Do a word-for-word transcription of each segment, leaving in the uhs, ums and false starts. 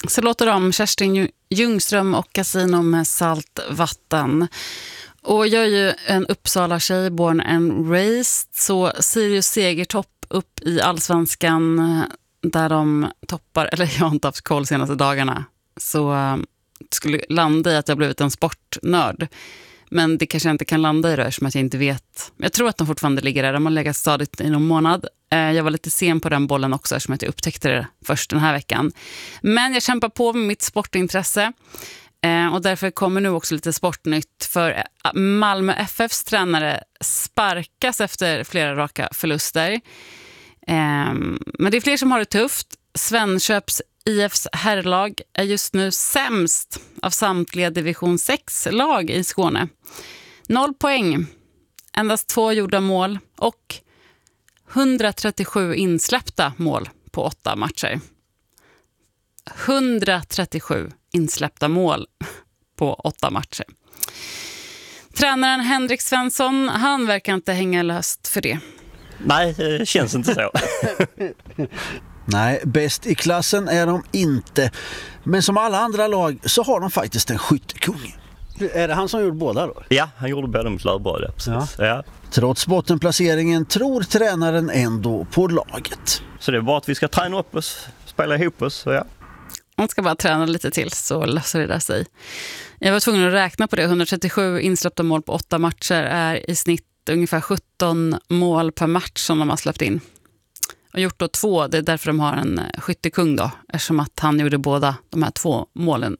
Så låter de Kerstin Ljungström och Casino med salt vatten. Och jag är ju en Uppsala tjej, born and raised. Så Sirius segertopp upp i Allsvenskan där de toppar, eller jag har inte haft koll senaste dagarna. Så äh, skulle landa i att jag blivit en sportnörd. Men det kanske jag inte kan landa i det eftersom att jag inte vet. Jag tror att de fortfarande ligger där. De har legat stadigt i någon månad. Jag var lite sen på den bollen också eftersom att jag upptäckte det först den här veckan. Men jag kämpar på med mitt sportintresse. Och därför kommer nu också lite sportnytt. För Malmö F F:s tränare sparkas efter flera raka förluster. Men det är fler som har det tufft. Svenköps I F:s herrlag är just nu sämst av samtliga division sex-lag i Skåne. Noll poäng, endast två gjorda mål och hundratrettiosju insläppta mål på åtta matcher. hundratrettiosju insläppta mål på åtta matcher. Tränaren Henrik Svensson, han verkar inte hänga löst för det. Nej, det känns inte så. Nej, bäst i klassen är de inte. Men som alla andra lag så har de faktiskt en skyttekung. Är det han som gjorde båda då? Ja, han gjorde båda mot Lövbröd, precis. Ja. Ja. Trots bottenplaceringen tror tränaren ändå på laget. Så det är bara att vi ska träna upp oss, spela ihop oss. Ja. Man ska bara träna lite till så löser det där sig. Jag var tvungen att räkna på det. hundratrettiosju insläppta mål på åtta matcher är i snitt ungefär sjutton mål per match som de har släppt in. Och gjort då två, det är därför de har en skyttekung då. Eftersom att han gjorde båda de här två målen.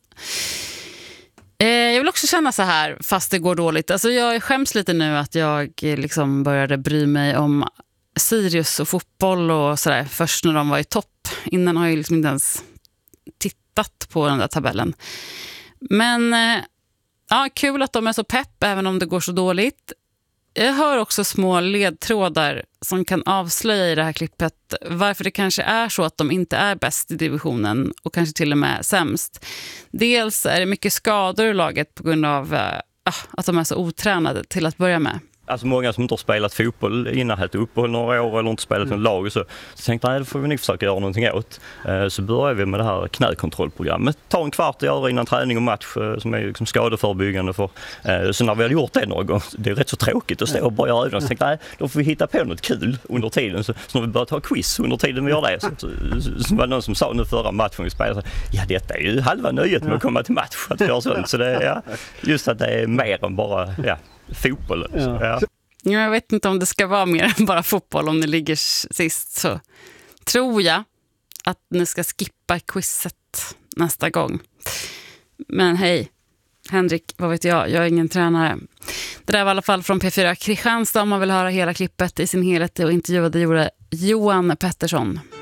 Eh, jag vill också känna så här, fast det går dåligt. Alltså jag skäms lite nu att jag liksom började bry mig om Sirius och fotboll och sådär. Först när de var i topp. Innan har jag liksom inte ens tittat på den där tabellen. Men eh, ja, kul att de är så pepp även om det går så dåligt. Jag hör också små ledtrådar som kan avslöja i det här klippet varför det kanske är så att de inte är bäst i divisionen och kanske till och med sämst. Dels är det mycket skador i laget på grund av äh, att de är så otränade till att börja med. Alltså många som inte har spelat fotboll innan ett uppehåll några år eller inte spelat mm. en lag och så, så tänkte jag, det får vi nog försöka göra någonting åt. Eh, så börjar vi med det här knäkontrollprogrammet. Ta en kvart att göra innan träning och match eh, som är liksom skadeförebyggande. För, eh, så när vi hade gjort det någon gång, det är rätt så tråkigt att stå och bara göra ögonen. Så tänkte jag, då får vi hitta på något kul under tiden. Så, så när vi började ta quiz under tiden vi gör det, så, så, så, så var det någon som sa nu förra matchen vi spelade, så, ja detta är ju halva nöjet med att komma till match. Att göra sånt. Så det är ja, just att det är mer än bara ja, fotboll. Ja. Så, ja. Jag vet inte om det ska vara mer än bara fotboll om ni ligger sist, så tror jag att ni ska skippa quizet nästa gång. Men hej, Henrik, vad vet jag? Jag är ingen tränare. Det där var i alla fall från P fyra Kristianstad. Om man vill höra hela klippet i sin helhet och intervjuade gjorde Johan Pettersson.